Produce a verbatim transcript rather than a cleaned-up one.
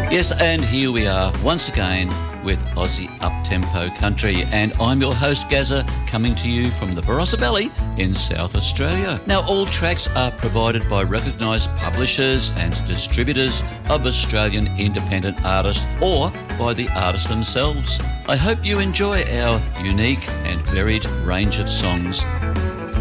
Yes, and here we are once again with Aussie up-tempo country, and I'm your host Gazza, coming to you from the Barossa Valley in South Australia. Now, all tracks are provided by recognised publishers and distributors of Australian independent artists or by the artists themselves. I hope you enjoy our unique and varied range of songs.